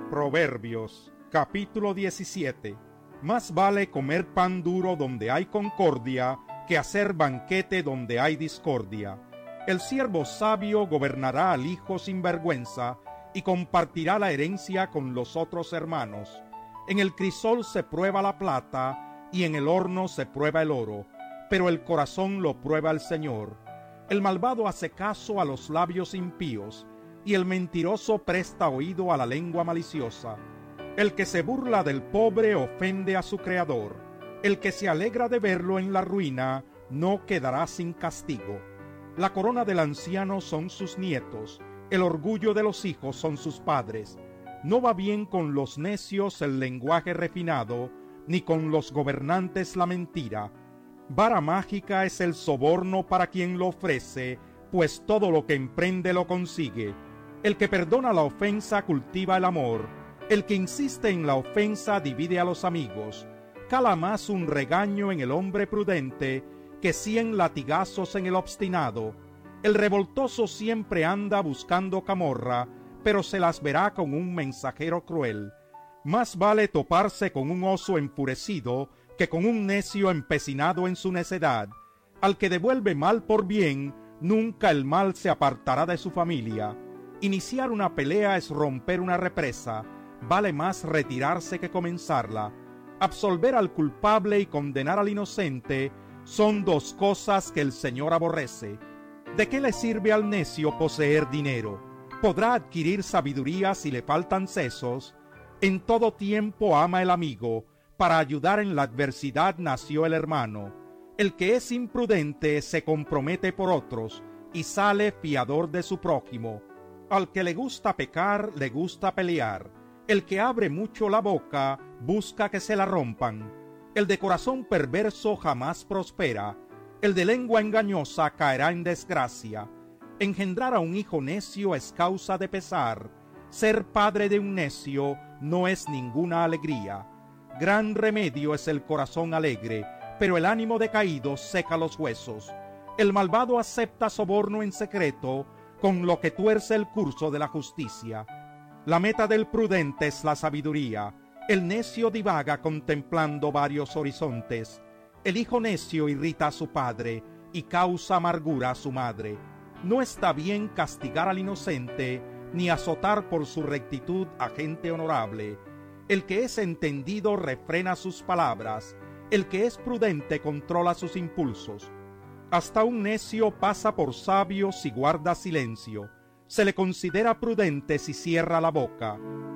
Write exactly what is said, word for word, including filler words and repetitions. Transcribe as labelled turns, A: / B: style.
A: Proverbios, capítulo diecisiete. Más vale comer pan duro donde hay concordia que hacer banquete donde hay discordia. El siervo sabio gobernará al hijo sin vergüenza y compartirá la herencia con los otros hermanos. En el crisol se prueba la plata y en el horno se prueba el oro, pero el corazón lo prueba el Señor. El malvado hace caso a los labios impíos y el mentiroso presta oído a la lengua maliciosa. El que se burla del pobre ofende a su Creador. El que se alegra de verlo en la ruina no quedará sin castigo. La corona del anciano son sus nietos, el orgullo de los hijos son sus padres. No va bien con los necios el lenguaje refinado, ni con los gobernantes la mentira. Vara mágica es el soborno para quien lo ofrece, pues todo lo que emprende lo consigue. El que perdona la ofensa cultiva el amor. El que insiste en la ofensa divide a los amigos. Cala más un regaño en el hombre prudente que cien latigazos en el obstinado. El revoltoso siempre anda buscando camorra, pero se las verá con un mensajero cruel. Más vale toparse con un oso enfurecido que con un necio empecinado en su necedad. Al que devuelve mal por bien, nunca el mal se apartará de su familia. Iniciar una pelea es romper una represa. Vale más retirarse que comenzarla. Absolver al culpable y condenar al inocente son dos cosas que el Señor aborrece. ¿De qué le sirve al necio poseer dinero? ¿Podrá adquirir sabiduría si le faltan sesos? En todo tiempo ama el amigo. Para ayudar en la adversidad nació el hermano. El que es imprudente se compromete por otros y sale fiador de su prójimo. Al que le gusta pecar, le gusta pelear. El que abre mucho la boca, busca que se la rompan. El de corazón perverso jamás prospera. El de lengua engañosa caerá en desgracia. Engendrar a un hijo necio es causa de pesar. Ser padre de un necio no es ninguna alegría. Gran remedio es el corazón alegre, pero el ánimo decaído seca los huesos. El malvado acepta soborno en secreto, con lo que tuerce el curso de la justicia. La meta del prudente es la sabiduría. El necio divaga contemplando varios horizontes. El hijo necio irrita a su padre y causa amargura a su madre. No está bien castigar al inocente, ni azotar por su rectitud a gente honorable. El que es entendido refrena sus palabras. El que es prudente controla sus impulsos. Hasta un necio pasa por sabio si guarda silencio. Se le considera prudente si cierra la boca.